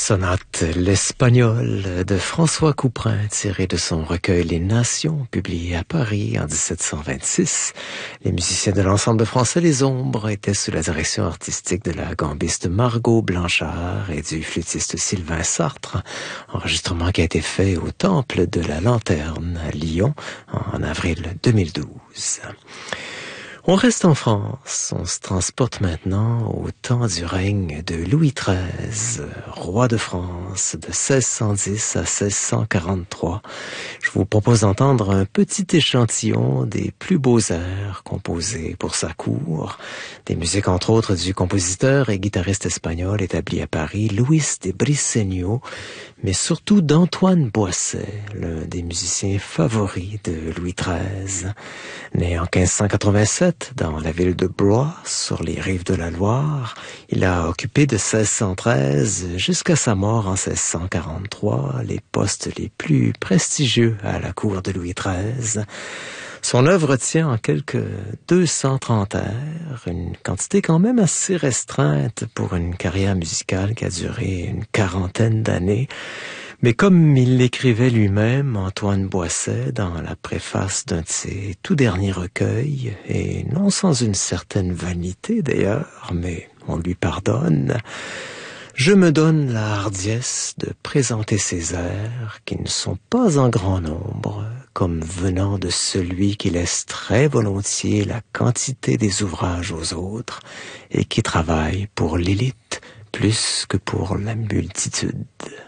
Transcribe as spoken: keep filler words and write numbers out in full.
Sonate l'espagnol de François Couperin, tiré de son recueil Les Nations, publié à Paris en dix-sept cent vingt-six. Les musiciens de l'ensemble français Les Ombres étaient sous la direction artistique de la gambiste Margot Blanchard et du flûtiste Sylvain Sartre. Enregistrement qui a été fait au Temple de la Lanterne à Lyon en avril deux mille douze. On reste en France, on se transporte maintenant au temps du règne de Louis treize, roi de France de seize cent dix à seize cent quarante-trois. Je vous propose d'entendre un petit échantillon des plus beaux airs composés pour sa cour, des musiques entre autres du compositeur et guitariste espagnol établi à Paris, Luis de Briceño, mais surtout d'Antoine Boisset, l'un des musiciens favoris de Louis treize. Né en quinze cent quatre-vingt-sept dans la ville de Blois, sur les rives de la Loire, il a occupé de seize cent treize jusqu'à sa mort en seize cent quarante-trois les postes les plus prestigieux à la cour de Louis treize. Son œuvre tient en quelques deux cent trente airs, une quantité quand même assez restreinte pour une carrière musicale qui a duré une quarantaine d'années. Mais comme il l'écrivait lui-même, Antoine Boisset, dans la préface d'un de ses tout derniers recueils, et non sans une certaine vanité d'ailleurs, mais on lui pardonne, je me donne la hardiesse de présenter ces airs qui ne sont pas en grand nombre, comme venant de celui qui laisse très volontiers la quantité des ouvrages aux autres et qui travaille pour l'élite plus que pour la multitude.